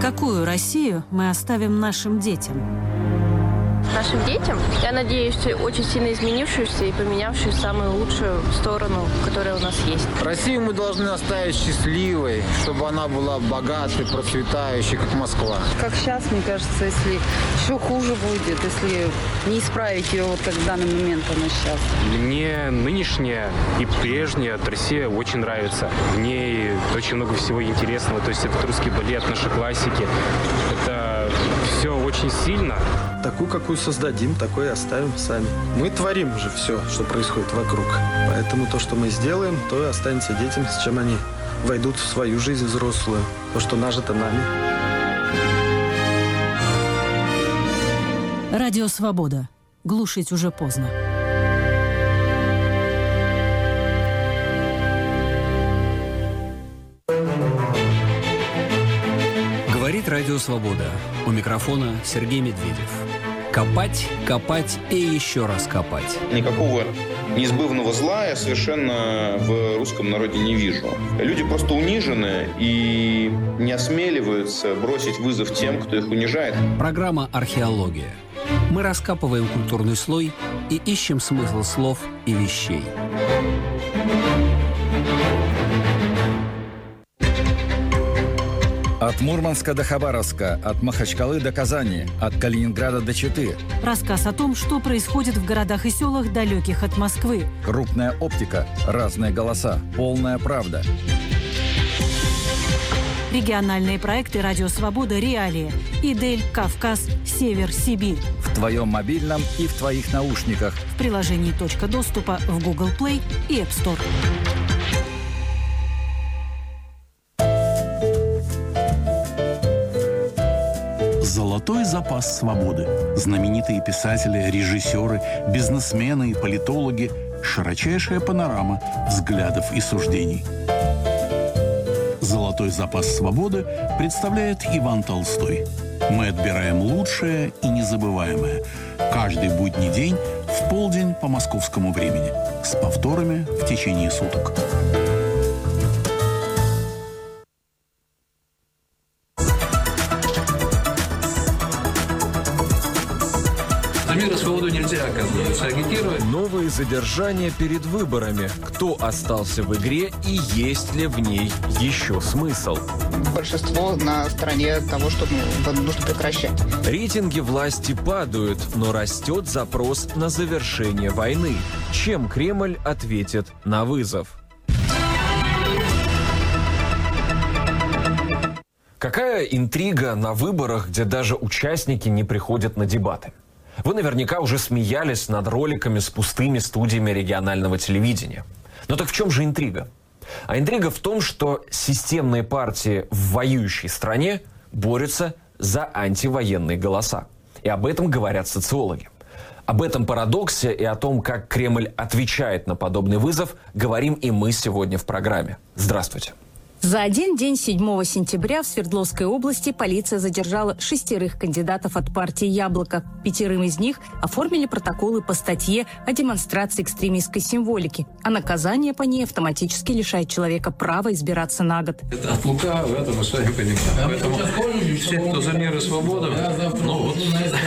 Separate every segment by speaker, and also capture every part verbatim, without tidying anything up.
Speaker 1: Какую Россию мы оставим нашим детям?
Speaker 2: Нашим детям, я надеюсь, очень сильно изменившуюся и поменявшуюся в самую лучшую сторону, которая у нас есть.
Speaker 3: Россию мы должны оставить счастливой, чтобы она была богатой, процветающей, как Москва.
Speaker 4: Как сейчас, мне кажется, если еще хуже будет, если не исправить ее, вот как в данный момент она сейчас.
Speaker 5: Мне нынешняя и прежняя Россия очень нравится. В ней очень много всего интересного. То есть это русский балет, наши классики. Это все очень сильно.
Speaker 6: Такую, какую создадим, такой и оставим сами. Мы творим же все, что происходит вокруг. Поэтому то, что мы сделаем, то и останется детям, с чем они войдут в свою жизнь взрослую. То, что нажито нами.
Speaker 1: Радио «Свобода». Глушить уже поздно.
Speaker 7: Говорит Радио «Свобода». У микрофона Сергей Медведев. Копать, копать и еще раз копать.
Speaker 8: Никакого неизбывного зла я совершенно в русском народе не вижу. Люди просто унижены и не осмеливаются бросить вызов тем, кто их унижает.
Speaker 7: Программа «Археология». Мы раскапываем культурный слой и ищем смысл слов и вещей.
Speaker 9: От Мурманска до Хабаровска, от Махачкалы до Казани, от Калининграда до Читы.
Speaker 1: Рассказ о том, что происходит в городах и селах, далеких от Москвы.
Speaker 9: Крупная оптика, разные голоса, полная правда.
Speaker 1: Региональные проекты «Радио Свобода», «Реалии», «Идель», «Кавказ», «Север», «Сибирь».
Speaker 9: В твоем мобильном и в твоих наушниках.
Speaker 1: В приложении «Точка доступа» в Google Play и App Store.
Speaker 10: Золотой запас свободы. Знаменитые писатели, режиссеры, бизнесмены и политологи. Широчайшая панорама взглядов и суждений. Золотой запас свободы представляет Иван Толстой. Мы отбираем лучшее и незабываемое. Каждый будний день в полдень по московскому времени. С повторами в течение суток.
Speaker 11: За мир и свободу нельзя, оказывается, агитировать.
Speaker 12: Новые задержания перед выборами. Кто остался в игре и есть ли в ней еще смысл?
Speaker 13: Большинство на стороне того, что ну, нужно прекращать.
Speaker 12: Рейтинги власти падают, но растет запрос на завершение войны. Чем Кремль ответит на вызов? Какая интрига на выборах, где даже участники не приходят на дебаты? Вы наверняка уже смеялись над роликами с пустыми студиями регионального телевидения. Но так в чем же интрига? А интрига в том, что системные партии в воюющей стране борются за антивоенные голоса. И об этом говорят социологи. Об этом парадоксе и о том, как Кремль отвечает на подобный вызов, говорим и мы сегодня в программе. Здравствуйте.
Speaker 14: За один день седьмого сентября в Свердловской области полиция задержала шестерых кандидатов от партии «Яблоко». Пятерым из них оформили протоколы по статье о демонстрации экстремистской символики, а наказание по ней автоматически лишает человека права избираться на год.
Speaker 11: Это от лукавого, это мы с вами понимаем. Поэтому все, кто за мир и свободу, ну вот,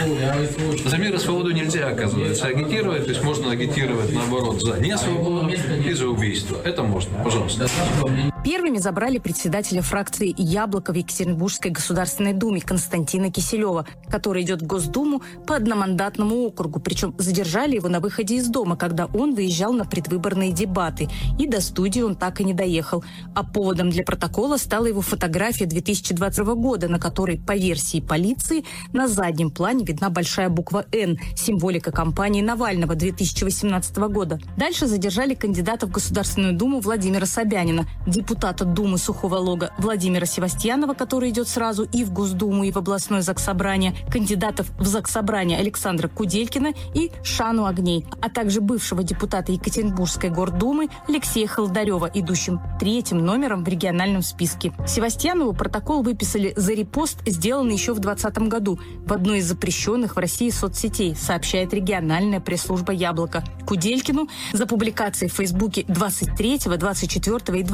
Speaker 11: за мир и свободу нельзя, оказывается, агитировать, то есть можно агитировать, наоборот, за несвободу и за убийство. Это можно, пожалуйста.
Speaker 14: Первыми забрали председателя фракции «Яблоко» в Екатеринбургской Государственной Думе Константина Киселева, который идет в Госдуму по одномандатному округу. Причем задержали его на выходе из дома, когда он выезжал на предвыборные дебаты. И до студии он так и не доехал. А поводом для протокола стала его фотография две тысячи двадцатого года, на которой, по версии полиции, на заднем плане видна большая буква «Н», символика кампании Навального две тысячи восемнадцатого года. Дальше задержали кандидата в Государственную Думу Владимира Собянина, депутата Думы Сухого Лога Владимира Севастьянова, который идет сразу и в Госдуму, и в областное заксобрание, кандидатов в заксобрание Александра Куделькина и Шану Огней, а также бывшего депутата Екатеринбургской гордумы Алексея Холдарева, идущим третьим номером в региональном списке. Севастьянову протокол выписали за репост, сделанный еще в двадцатом году в одной из запрещенных в России соцсетей, сообщает региональная пресс-служба «Яблоко». Куделькину за публикации в Фейсбуке двадцать третьего, двадцать четвёртого и двадцать пятого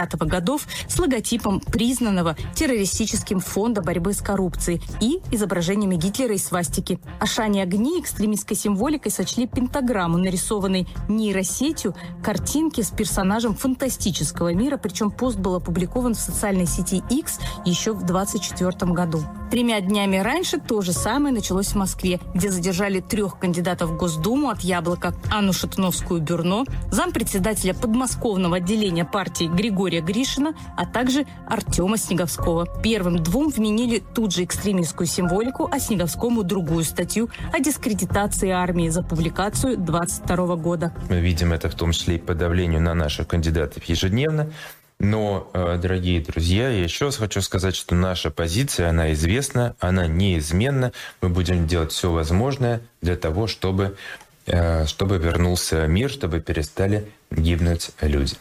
Speaker 14: девятого годов с логотипом признанного террористическим фонда борьбы с коррупцией и изображениями Гитлера и свастики. Ашане огни экстремистской символикой сочли пентаграмму, нарисованной нейросетью, картинки с персонажем фантастического мира, причем пост был опубликован в социальной сети X еще в двадцать четвёртом году. Тремя днями раньше то же самое началось в Москве, где задержали трех кандидатов в Госдуму от «Яблока» Анну Шатуновскую-Бюрно, зампредседателя подмосковного отделения партии Григория Гришина, а также Артема Снеговского. Первым двум вменили тут же экстремистскую символику, а Снеговскому другую статью о дискредитации армии за публикацию двадцать второго года.
Speaker 15: Мы видим это в том числе и по давлению на наших кандидатов ежедневно. Но, дорогие друзья, я еще раз хочу сказать, что наша позиция, она известна, она неизменна. Мы будем делать все возможное для того, чтобы, чтобы вернулся мир, чтобы перестали гибнуть люди.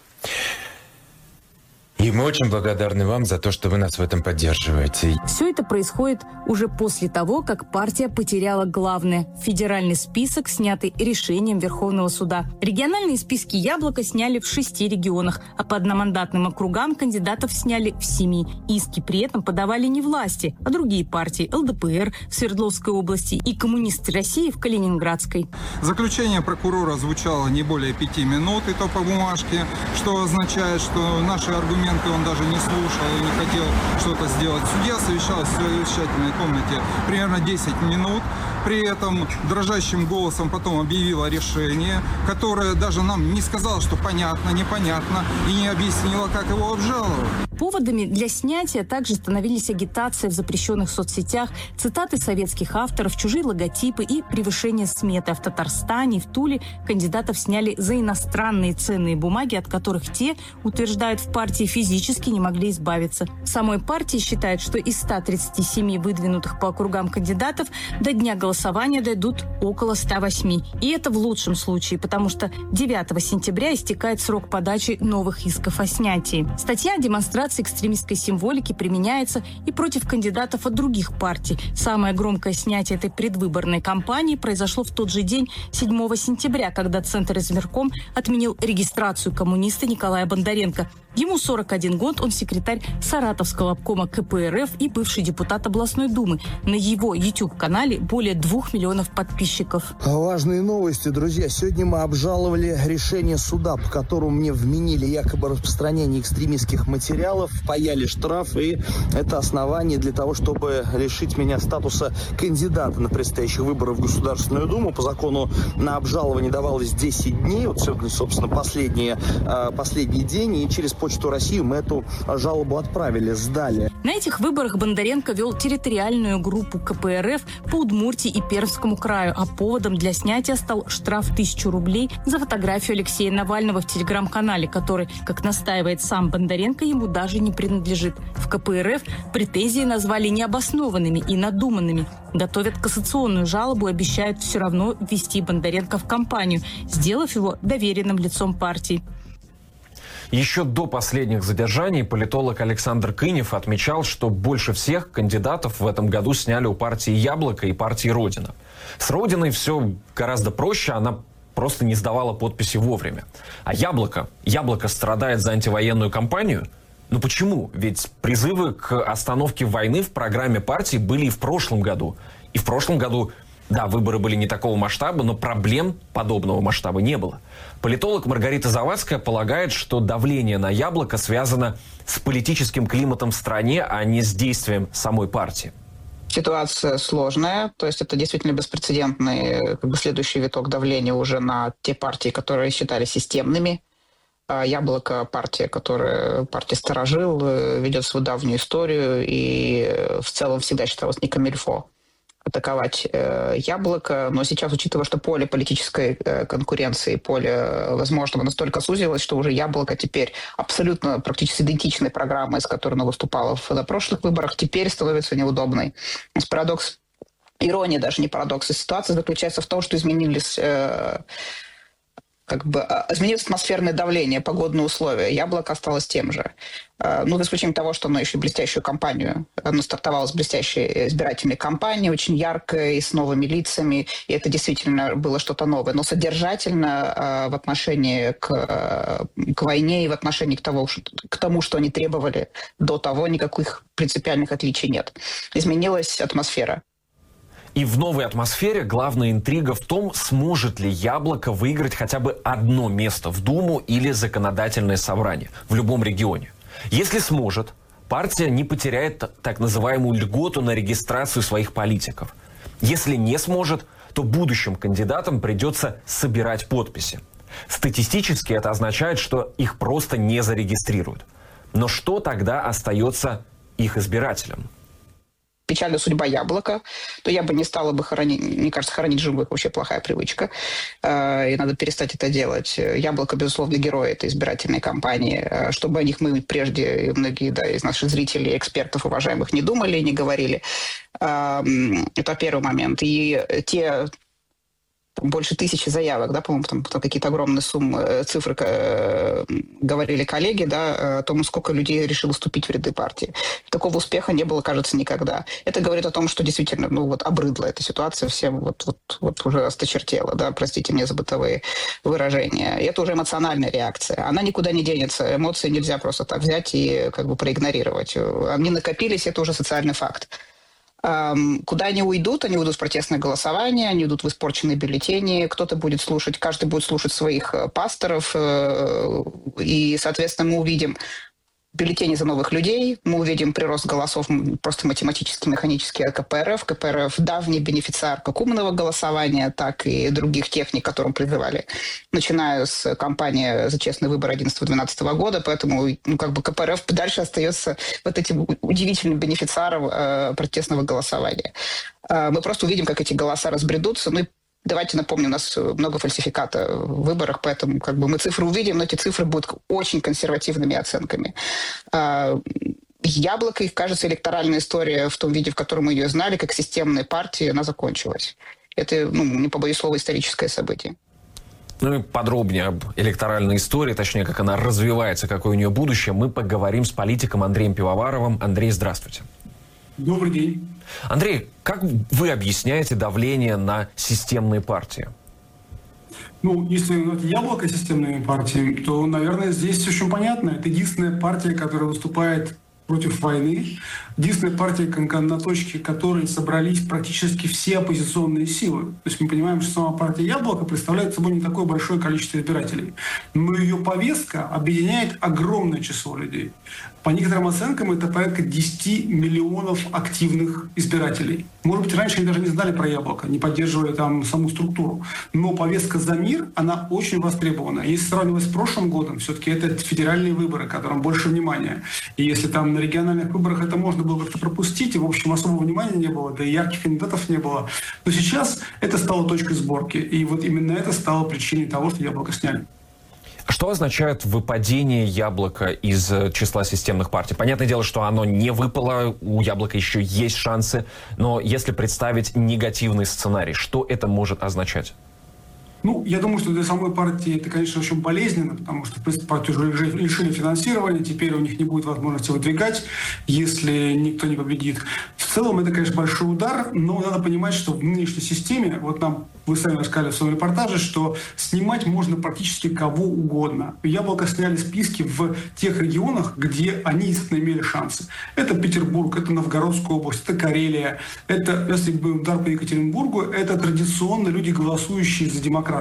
Speaker 15: И мы очень благодарны вам за то, что вы нас в этом поддерживаете.
Speaker 14: Все это происходит уже после того, как партия потеряла главное – федеральный список, снятый решением Верховного суда. Региональные списки «Яблоко» сняли в шести регионах, а по одномандатным округам кандидатов сняли в семи. Иски при этом подавали не власти, а другие партии – эл дэ пэ эр в Свердловской области и коммунисты России в Калининградской.
Speaker 16: Заключение прокурора звучало не более пяти минут, и то по бумажке, что означает, что наши аргументы он даже не слушал и не хотел что-то сделать. Судья совещалась в совещательной комнате примерно десять минут. При этом дрожащим голосом потом объявила решение, которое даже нам не сказала, что понятно, непонятно, и не объяснила, как его обжаловать.
Speaker 14: Поводами для снятия также становились агитация в запрещенных соцсетях, цитаты советских авторов, чужие логотипы и превышение сметы. А в Татарстане и в Туле кандидатов сняли за иностранные ценные бумаги, от которых те, утверждают в партии, физически не могли избавиться. В самой партии считают, что из ста тридцати семи выдвинутых по округам кандидатов до дня голосования дойдут около ста восьми. И это в лучшем случае, потому что девятого сентября истекает срок подачи новых исков о снятии. Статья о демонстрации экстремистской символики применяется и против кандидатов от других партий. Самое громкое снятие этой предвыборной кампании произошло в тот же день, седьмого сентября, когда Центр избирком отменил регистрацию коммуниста Николая Бондаренко. Ему сорок один год, он секретарь Саратовского обкома ка пэ эр эф и бывший депутат областной думы. На его YouTube-канале более двух миллионов подписчиков.
Speaker 17: Важные новости, друзья. Сегодня мы обжаловали решение суда, по которому мне вменили якобы распространение экстремистских материалов, впаяли штраф, и это основание для того, чтобы лишить меня статуса кандидата на предстоящих выборах в Государственную Думу. По закону на обжалование давалось десять дней. Вот сегодня, собственно, последний, последний день, и через Почту России мы эту жалобу отправили, сдали.
Speaker 14: На этих выборах Бондаренко вел территориальную группу ка пэ эр эф по Удмуртии и Пермскому краю, а поводом для снятия стал штраф в тысячу рублей за фотографию Алексея Навального в телеграм-канале, который, как настаивает сам Бондаренко, ему даже не принадлежит. В ка пэ эр эф претензии назвали необоснованными и надуманными. Готовят кассационную жалобу и обещают все равно ввести Бондаренко в кампанию, сделав его доверенным лицом партии.
Speaker 12: Еще до последних задержаний политолог Александр Кынев отмечал, что больше всех кандидатов в этом году сняли у партии «Яблоко» и партии «Родина». С «Родиной» все гораздо проще, она просто не сдавала подписи вовремя. А «Яблоко»? «Яблоко» страдает за антивоенную кампанию? Ну почему? Ведь призывы к остановке войны в программе партии были и в прошлом году. И в прошлом году... Да, выборы были не такого масштаба, но проблем подобного масштаба не было. Политолог Маргарита Завадская полагает, что давление на «Яблоко» связано с политическим климатом в стране, а не с действием самой партии.
Speaker 13: Ситуация сложная, то есть это действительно беспрецедентный как бы, следующий виток давления уже на те партии, которые считали системными. «Яблоко» — партия, которая партия старожил, ведет свою давнюю историю и в целом всегда считалась не камильфо атаковать э, «Яблоко». Но сейчас, учитывая, что поле политической э, конкуренции, поле возможного настолько сузилось, что уже «Яблоко» теперь абсолютно практически идентичной программой, с которой оно выступало в, на прошлых выборах, теперь становится неудобной. Парадокс, ирония даже, не парадокс, ситуация заключается в том, что изменились... Э, как бы изменилось атмосферное давление, погодные условия. Яблоко осталось тем же. Ну, за исключением того, что оно еще блестящую кампанию, оно стартовало с блестящей избирательной кампанией, очень яркой, с новыми лицами, и это действительно было что-то новое. Но содержательно в отношении к, к войне и в отношении к тому, к тому, что они требовали до того, никаких принципиальных отличий нет. Изменилась атмосфера.
Speaker 12: И в новой атмосфере главная интрига в том, сможет ли Яблоко выиграть хотя бы одно место в Думу или законодательное собрание в любом регионе. Если сможет, партия не потеряет так называемую льготу на регистрацию своих политиков. Если не сможет, то будущим кандидатам придется собирать подписи. Статистически это означает, что их просто не зарегистрируют. Но что тогда остается их избирателям?
Speaker 13: Печальная судьба Яблока, то я бы не стала бы хоронить, мне кажется, хоронить живых вообще плохая привычка, и надо перестать это делать. Яблоко, безусловно, герой этой избирательной кампании, чтобы о них мы прежде, многие да, из наших зрителей, экспертов уважаемых, не думали, не говорили. Это первый момент. И те... больше тысячи заявок, да, по-моему, там, там какие-то огромные суммы, цифры э, говорили коллеги, да, о том, сколько людей решило вступить в ряды партии. Такого успеха не было, кажется, никогда. Это говорит о том, что действительно, ну, вот обрыдла эта ситуация, всем вот, вот, вот уже осточертела, да, простите мне за бытовые выражения. И это уже эмоциональная реакция. Она никуда не денется. Эмоции нельзя просто так взять и как бы проигнорировать. Они накопились, это уже социальный факт. Куда они уйдут? Они уйдут в протестное голосование, они уйдут в испорченные бюллетени, кто-то будет слушать, каждый будет слушать своих пасторов, и, соответственно, мы увидим бюллетени за новых людей, мы увидим прирост голосов просто математически, механически от ка пэ эр эф. ка пэ эр эф – давний бенефициар как умного голосования, так и других техник, которым призывали, начиная с кампании за честный выбор одиннадцатого-двенадцатого года, поэтому ну, как бы ка пэ эр эф дальше остается вот этим удивительным бенефициаром э, протестного голосования. Э, мы просто увидим, как эти голоса разбредутся, ну и давайте напомню, у нас много фальсификата в выборах, поэтому как бы мы цифры увидим, но эти цифры будут очень консервативными оценками. Яблоко, их, кажется, электоральная история в том виде, в котором мы ее знали, как системная партия, она закончилась. Это, ну, не побоюсь слова, историческое событие.
Speaker 12: Ну и подробнее об электоральной истории, точнее, как она развивается, какое у нее будущее, мы поговорим с политиком Андреем Пивоваровым. Андрей, здравствуйте.
Speaker 18: Добрый день.
Speaker 12: Андрей, как вы объясняете давление на системные партии?
Speaker 18: Ну, если это Яблоко системными партиями, то, наверное, здесь очень понятно. Это единственная партия, которая выступает против войны. Единственная партия, на точке которой собрались практически все оппозиционные силы. То есть мы понимаем, что сама партия Яблоко представляет собой не такое большое количество избирателей. Но ее повестка объединяет огромное число людей. По некоторым оценкам это порядка десять миллионов активных избирателей. Может быть, раньше они даже не знали про Яблоко, не поддерживали там саму структуру. Но повестка за мир, она очень востребована. Если сравнивать с прошлым годом, все-таки это федеральные выборы, которым больше внимания. И если там на региональных выборах это можно было как-то пропустить, и, в общем, особого внимания не было, да и ярких кандидатов не было, то сейчас это стало точкой сборки. И вот именно это стало причиной того, что Яблоко сняли.
Speaker 12: Что означает выпадение Яблока из числа системных партий? Понятное дело, что оно не выпало, у Яблока еще есть шансы, но если представить негативный сценарий, что это может означать?
Speaker 18: Ну, я думаю, что для самой партии это, конечно, очень болезненно, потому что, в принципе, партию уже лишили финансирования, теперь у них не будет возможности выдвигать, если никто не победит. В целом, это, конечно, большой удар, но надо понимать, что в нынешней системе, вот нам, вы сами рассказали в своем репортаже, что снимать можно практически кого угодно. Яблоко сняли списки в тех регионах, где они действительно имели шансы. Это Петербург, это Новгородская область, это Карелия, это, если бы удар по Екатеринбургу, это традиционно люди, голосующие за демократию.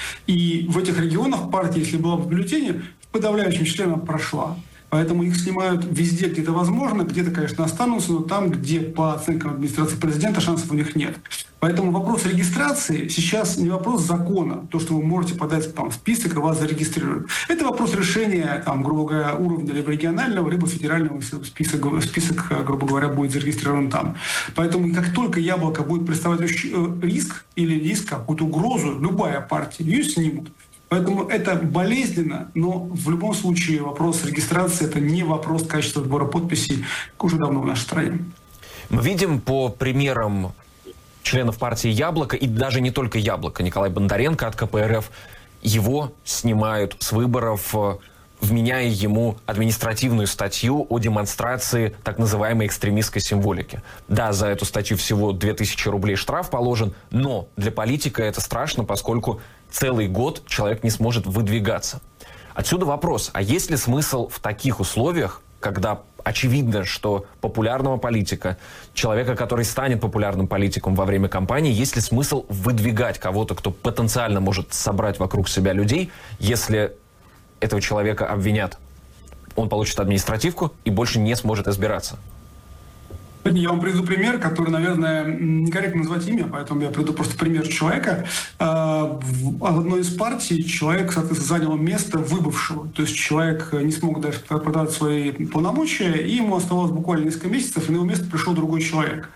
Speaker 18: И в этих регионах партия, если была в бюллетене, в подавляющем числе она прошла. Поэтому их снимают везде, где это возможно, где-то, конечно, останутся, но там, где по оценкам администрации президента шансов у них нет. Поэтому вопрос регистрации сейчас не вопрос закона, то, что вы можете подать там, список, и вас зарегистрируют. Это вопрос решения, там, грубо говоря, уровня либо регионального, либо федерального, список, список, грубо говоря, будет зарегистрирован там. Поэтому как только Яблоко будет представлять риск или риск, какую-то угрозу, любая партия, ее снимут. Поэтому это болезненно, но в любом случае вопрос регистрации – это не вопрос качества сбора подписей уже давно в нашей стране.
Speaker 12: Мы видим по примерам членов партии «Яблоко», и даже не только «Яблоко», Николай Бондаренко от ка пэ эр эф, его снимают с выборов, вменяя ему административную статью о демонстрации так называемой экстремистской символики. Да, за эту статью всего две тысячи рублей штраф положен, но для политика это страшно, поскольку целый год человек не сможет выдвигаться. Отсюда вопрос, а есть ли смысл в таких условиях, когда очевидно, что популярного политика, человека, который станет популярным политиком во время кампании, есть ли смысл выдвигать кого-то, кто потенциально может собрать вокруг себя людей, если этого человека обвинят, он получит административку и больше не сможет избираться?
Speaker 18: Я вам приведу пример, который, наверное, некорректно назвать имя, поэтому я приведу просто пример человека. В одной из партий человек, соответственно, занял место выбывшего. То есть человек не смог дальше продать свои полномочия, и ему оставалось буквально несколько месяцев, и на его место пришел другой человек.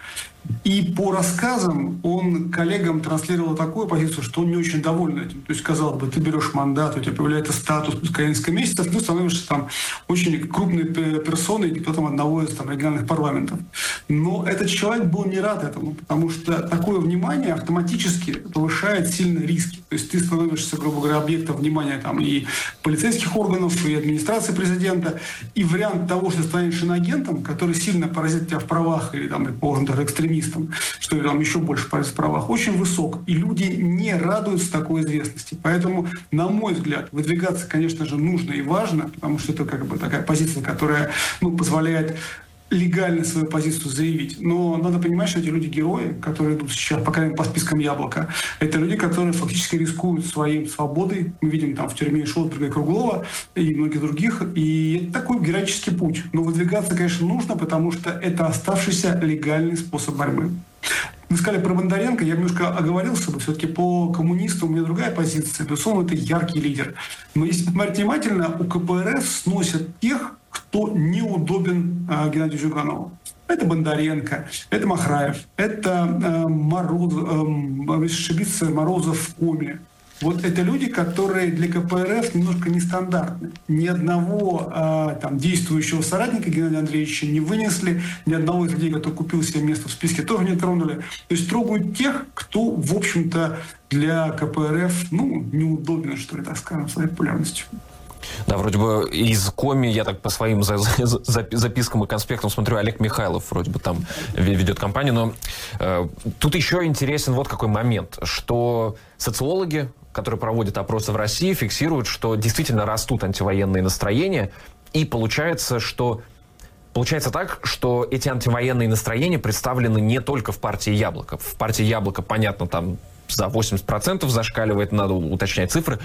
Speaker 18: И по рассказам он коллегам транслировал такую позицию, что он не очень доволен этим. То есть, казалось бы, ты берешь мандат, у тебя появляется статус, пускай несколько месяцев, ты становишься там очень крупной персоной, депутатом одного из там, региональных парламентов. Но этот человек был не рад этому, потому что такое внимание автоматически повышает сильно риски. То есть ты становишься, грубо говоря, объектом внимания там, и полицейских органов, и администрации президента. И вариант того, что ты станешь иноагентом, который сильно поразит тебя в правах, или, там, положим, даже экстремистом, что там еще больше поразит в правах, очень высок. И люди не радуются такой известности. Поэтому, на мой взгляд, выдвигаться, конечно же, нужно и важно, потому что это как бы такая позиция, которая ну, позволяет легально свою позицию заявить. Но надо понимать, что эти люди герои, которые идут сейчас, по крайней мере, по спискам «Яблока», это люди, которые фактически рискуют своей свободой. Мы видим там в тюрьме Шолдберга и Круглова и многих других. И это такой героический путь. Но выдвигаться, конечно, нужно, потому что это оставшийся легальный способ борьбы. Вы сказали про Бондаренко, я немножко оговорился бы, все-таки по коммунистам у меня другая позиция. Безусловно, это яркий лидер. Но если посмотреть внимательно, у ка пэ эр эф сносят тех, кто неудобен э, Геннадию Зюганову. Это Бондаренко, это Махраев, это э, Морозов, э, ошибиться, Морозов в коме. Вот это люди, которые для ка пэ эр эф немножко нестандартны. Ни одного э, там, действующего соратника Геннадия Андреевича не вынесли, ни одного из людей, который купил себе место в списке, тоже не тронули. То есть трогают тех, кто, в общем-то, для ка пэ эр эф ну, неудобен, что ли, так скажем, своей популярностью.
Speaker 12: Да, вроде бы из коми, я так по своим за, за, запискам и конспектам смотрю, Олег Михайлов вроде бы там ведет кампанию, но э, тут еще интересен вот какой момент, что социологи, которые проводят опросы в России, фиксируют, что действительно растут антивоенные настроения, и получается, что Получается так, что эти антивоенные настроения представлены не только в партии «Яблоко». В партии «Яблоко», понятно, там за восемьдесят процентов зашкаливает, надо уточнять цифры,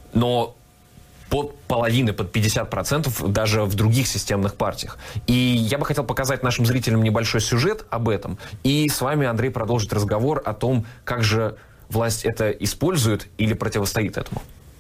Speaker 12: но под половины, под пятьдесят процентов даже в других системных партиях. И я бы хотел показать нашим зрителям небольшой сюжет об этом. И с вами, Андрей, продолжит разговор о том, как же власть это использует или противостоит этому.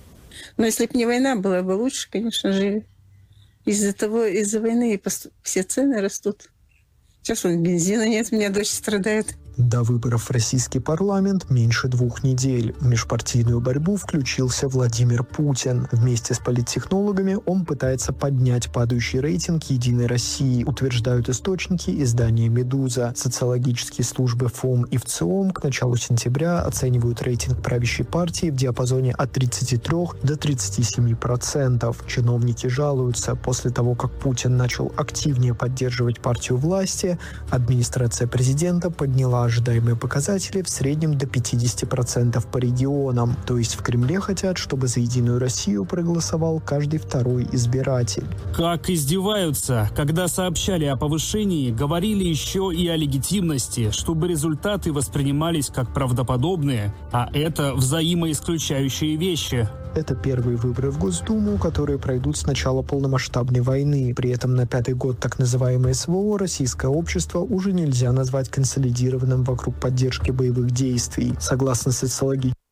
Speaker 19: Но если бы не война, было бы лучше, конечно же. Из-за того, из-за войны все цены растут. Сейчас вон бензина нет, у меня дочь страдает.
Speaker 20: До выборов в российский парламент меньше двух недель. В межпартийную борьбу включился Владимир Путин. Вместе с политтехнологами он пытается поднять падающий рейтинг «Единой России», утверждают источники издания «Медуза». Социологические службы ФОМ и ВЦИОМ к началу сентября оценивают рейтинг правящей партии в диапазоне от тридцати трёх до тридцати семи процентов. Чиновники жалуются. После того, как Путин начал активнее поддерживать партию власти, администрация президента подняла ожидаемые показатели в среднем до пятидесяти процентов по регионам. То есть в Кремле хотят, чтобы за «Единую Россию» проголосовал каждый второй избиратель.
Speaker 21: Как издеваются. Когда сообщали о повышении, говорили еще и о легитимности, чтобы результаты воспринимались как правдоподобные, а это взаимоисключающие вещи.
Speaker 20: Это первые выборы в Госдуму, которые пройдут с начала полномасштабной войны. При этом на пятый год так называемое СВО российское общество уже нельзя назвать консолидированным вокруг поддержки боевых действий. Согласно социологии